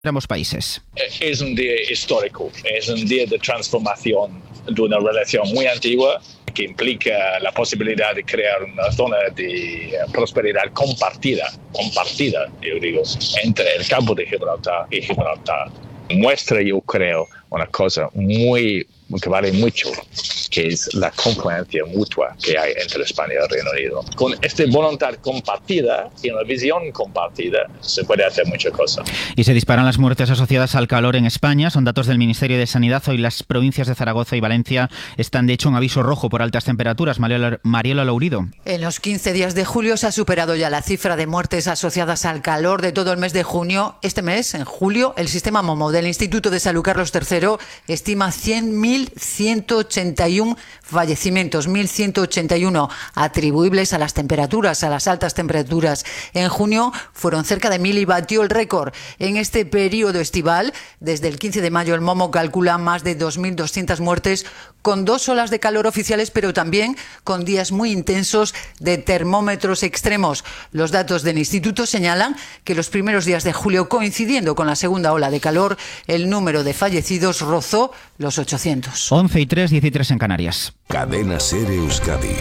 ambos países. Es un día histórico, es un día de transformación de una relación muy antigua que implica la posibilidad de crear una zona de prosperidad compartida, yo digo, entre el campo de Gibraltar y Gibraltar. Muestra, yo creo, una cosa que vale mucho, que es la confluencia mutua que hay entre España y el Reino Unido. Con esta voluntad compartida y una visión compartida se puede hacer muchas cosas. Y se disparan las muertes asociadas al calor en España. Son datos del Ministerio de Sanidad. Hoy las provincias de Zaragoza y Valencia están de hecho en aviso rojo por altas temperaturas. Mariola Lourido. En los 15 días de julio se ha superado ya la cifra de muertes asociadas al calor de todo el mes de junio. Este mes, en julio, el sistema MOMO del Instituto de Salud Carlos III estima 100.181 fallecimientos, 1.181 atribuibles a las temperaturas, a las altas temperaturas. En junio fueron cerca de 1.000 y batió el récord. En este periodo estival, desde el 15 de mayo, el MOMO calcula más de 2.200 muertes con 2 olas de calor oficiales, pero también con días muy intensos de termómetros extremos. Los datos del instituto señalan que los primeros días de julio, coincidiendo con la segunda ola de calor, el número de fallecidos rozó los 800. 11:03, 13 en Canarias. Cadena SER Euskadi.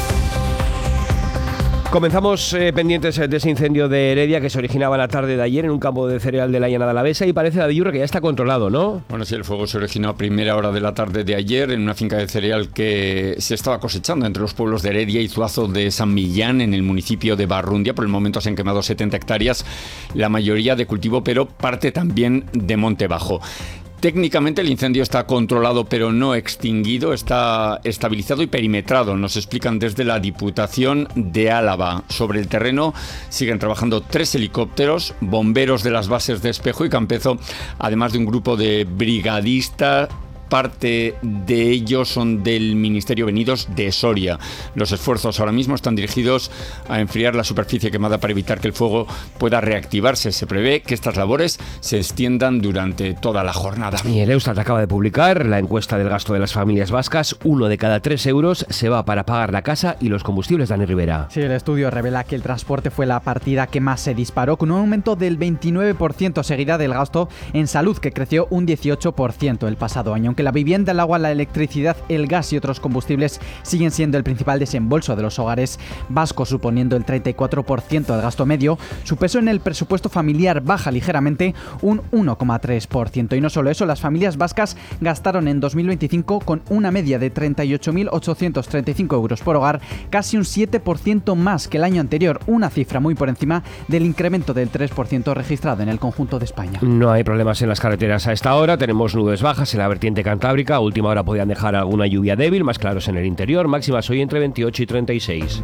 Comenzamos pendientes de ese incendio de Heredia que se originaba la tarde de ayer en un campo de cereal de la Llanada Alavesa y parece, David Yurre, que ya está controlado, ¿no? Bueno, sí, el fuego se originó a primera hora de la tarde de ayer en una finca de cereal que se estaba cosechando entre los pueblos de Heredia y Zuazo de San Millán, en el municipio de Barrundia. Por el momento se han quemado 70 hectáreas, la mayoría de cultivo, pero parte también de monte bajo. Técnicamente el incendio está controlado pero no extinguido, está estabilizado y perimetrado, nos explican desde la Diputación de Álava. Sobre el terreno siguen trabajando 3 helicópteros, bomberos de las bases de Espejo y Campezo, además de un grupo de brigadistas. Parte de ellos son del Ministerio venidos de Soria. Los esfuerzos ahora mismo están dirigidos a enfriar la superficie quemada para evitar que el fuego pueda reactivarse. Se prevé que estas labores se extiendan durante toda la jornada. Y el Eustat acaba de publicar la encuesta del gasto de las familias vascas. 1 de cada 3 euros se va para pagar la casa y los combustibles. Dani Rivera. Sí, el estudio revela que el transporte fue la partida que más se disparó, con un aumento del 29%, seguida del gasto en salud, que creció un 18% el pasado año. Aunque la vivienda, el agua, la electricidad, el gas y otros combustibles siguen siendo el principal desembolso de los hogares vascos, suponiendo el 34% del gasto medio, su peso en el presupuesto familiar baja ligeramente un 1,3%. Y no solo eso, las familias vascas gastaron en 2025 con una media de 38.835 euros por hogar, casi un 7% más que el año anterior, una cifra muy por encima del incremento del 3% registrado en el conjunto de España. No hay problemas en las carreteras a esta hora, tenemos nubes bajas en la vertiente cantábrica, a última hora podían dejar alguna lluvia débil, más claros en el interior, máximas hoy entre 28 y 36.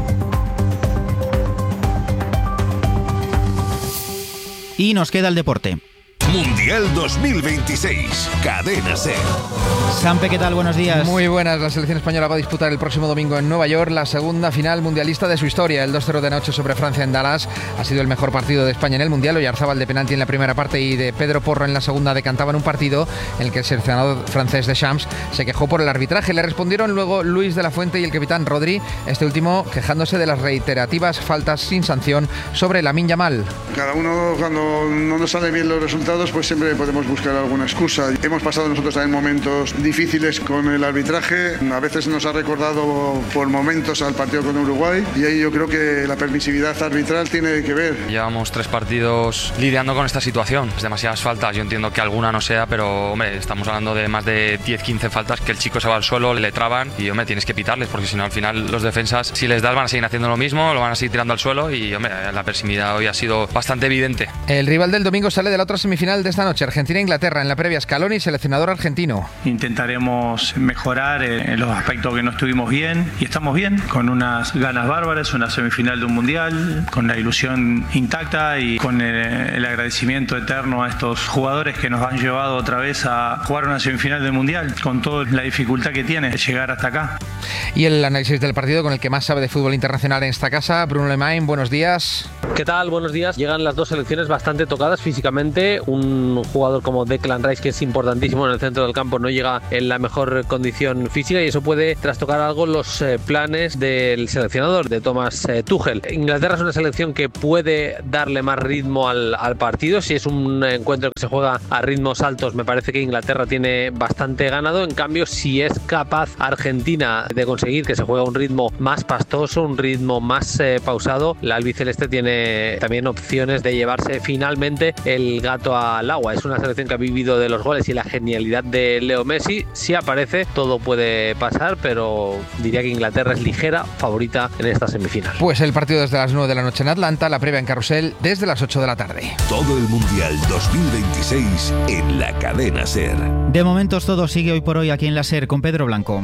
Y nos queda el deporte. Mundial 2026, Cadena SER. Sampe, ¿qué tal? Buenos días. Muy buenas. La selección española va a disputar el próximo domingo en Nueva York la segunda final mundialista de su historia. El 2-0 de anoche sobre Francia en Dallas ha sido el mejor partido de España en el Mundial. Oyarzábal de penalti en la primera parte y de Pedro Porro en la segunda decantaban un partido en el que el seleccionador francés Deschamps se quejó por el arbitraje. Le respondieron luego Luis de la Fuente y el capitán Rodri, este último quejándose de las reiterativas faltas sin sanción sobre Lamine Yamal. Cada uno, cuando no nos salen bien los resultados, pues siempre podemos buscar alguna excusa. Hemos pasado nosotros también momentos difíciles con el arbitraje. A veces nos ha recordado por momentos al partido con Uruguay y ahí yo creo que la permisividad arbitral tiene que ver. Llevamos 3 partidos lidiando con esta situación. Es demasiadas faltas. Yo entiendo que alguna no sea, pero hombre, estamos hablando de más de 10-15 faltas que el chico se va al suelo, le traban y hombre, tienes que pitarles porque si no al final los defensas, si les das, van a seguir haciendo lo mismo, lo van a seguir tirando al suelo y hombre, la permisividad hoy ha sido bastante evidente. El rival del domingo sale de la otra semifinal de esta noche, Argentina-Inglaterra, en la previa Scaloni, seleccionador argentino. Intentaremos mejorar en los aspectos que no estuvimos bien y estamos bien, con unas ganas bárbaras, una semifinal de un mundial, con la ilusión intacta y con el agradecimiento eterno a estos jugadores que nos han llevado otra vez a jugar una semifinal del mundial, con toda la dificultad que tiene llegar hasta acá. Y el análisis del partido con el que más sabe de fútbol internacional en esta casa, Bruno Lemain, buenos días. ¿Qué tal? Buenos días. Llegan las dos selecciones bastante tocadas físicamente, un jugador como Declan Rice, que es importantísimo en el centro del campo, no llega en la mejor condición física y eso puede trastocar algo los planes del seleccionador, de Thomas Tuchel. Inglaterra es una selección que puede darle más ritmo al partido. Si es un encuentro que se juega a ritmos altos, me parece que Inglaterra tiene bastante ganado. En cambio, si es capaz Argentina de conseguir que se juegue a un ritmo más pastoso, un ritmo más pausado, la albiceleste tiene también opciones de llevarse finalmente el gato al agua. Es una selección que ha vivido de los goles y la genialidad de Leo Messi. Si aparece, todo puede pasar, pero diría que Inglaterra es ligera favorita en esta semifinal. Pues el partido desde las 9 de la noche en Atlanta, la previa en Carrusel desde las 8 de la tarde. Todo el Mundial 2026 en la cadena SER. De momentos todo sigue hoy por hoy aquí en la SER con Pedro Blanco.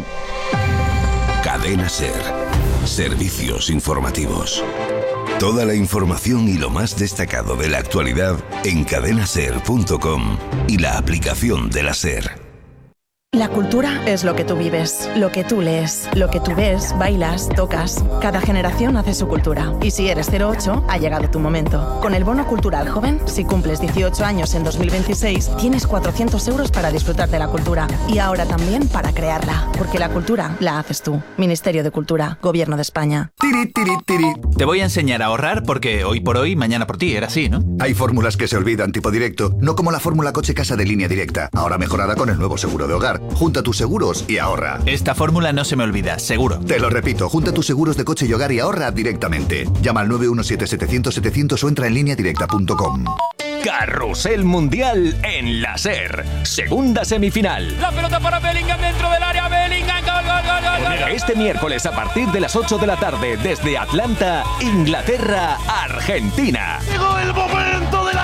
Cadena SER. Servicios informativos. Toda la información y lo más destacado de la actualidad en cadenaser.com y la aplicación de la SER. La cultura es lo que tú vives, lo que tú lees, lo que tú ves, bailas, tocas. Cada generación hace su cultura. Y si eres 08, ha llegado tu momento. Con el bono cultural joven, si cumples 18 años en 2026, tienes 400 euros para disfrutar de la cultura. Y ahora también para crearla. Porque la cultura la haces tú. Ministerio de Cultura, Gobierno de España. Tiri, tiri, tiri. Te voy a enseñar a ahorrar porque hoy por hoy, mañana por ti. Era así, ¿no? Hay fórmulas que se olvidan tipo directo, no como la fórmula coche casa de Línea Directa. Ahora mejorada con el nuevo seguro de hogar. Junta tus seguros y ahorra. Esta fórmula no se me olvida, seguro. Te lo repito, junta tus seguros de coche y hogar y ahorra directamente. Llama al 917-700-700 o entra en lineadirecta.com. Carrusel Mundial en la SER. Segunda semifinal. La pelota para Bellingham dentro del área. Bellingham, gol, gol, gol, gol, gol. Este miércoles a partir de las 8 de la tarde desde Atlanta, Inglaterra, Argentina. Llegó el momento de la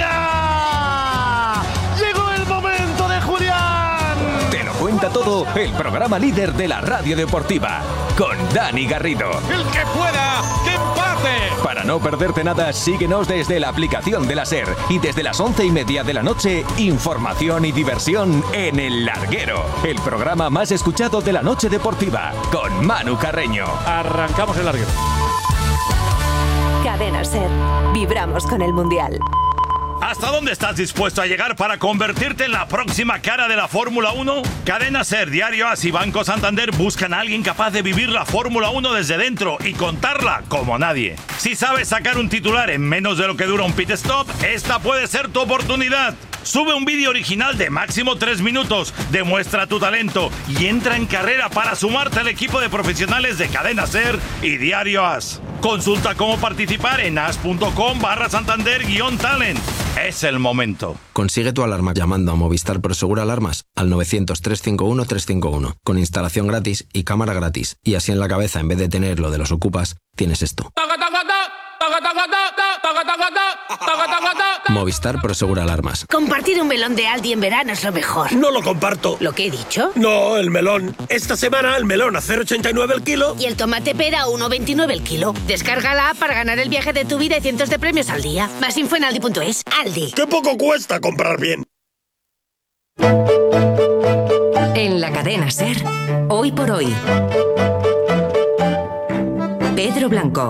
araña. Llegó el momento de Julián. Cuenta todo el programa líder de la radio deportiva con Dani Garrido. El que pueda, que empate. Para no perderte nada, síguenos desde la aplicación de la SER y desde las 11:30 de la noche, información y diversión en El Larguero, el programa más escuchado de la noche deportiva con Manu Carreño. Arrancamos El Larguero. Cadena SER. Vibramos con el Mundial. ¿Hasta dónde estás dispuesto a llegar para convertirte en la próxima cara de la Fórmula 1? Cadena SER, Diario AS y Banco Santander buscan a alguien capaz de vivir la Fórmula 1 desde dentro y contarla como nadie. Si sabes sacar un titular en menos de lo que dura un pit stop, esta puede ser tu oportunidad. Sube un vídeo original de máximo 3 minutos, demuestra tu talento y entra en carrera para sumarte al equipo de profesionales de Cadena SER y Diario AS. Consulta cómo participar en as.com/Santander-talent. Es el momento. Consigue tu alarma llamando a Movistar Prosegur Alarmas al 900-351-351 con instalación gratis y cámara gratis. Y así en la cabeza, en vez de tener lo de los ocupas, tienes esto. Movistar Prosegur Alarmas. Compartir un melón de Aldi en verano es lo mejor. No lo comparto. ¿Lo que he dicho? No, el melón. Esta semana el melón a 0,89 el kilo. Y el tomate pera a 1,29 el kilo. Descarga la app para ganar el viaje de tu vida y cientos de premios al día. Más info en aldi.es. Aldi. ¡Qué poco cuesta comprar bien! En la cadena SER, hoy por hoy. Pedro Blanco.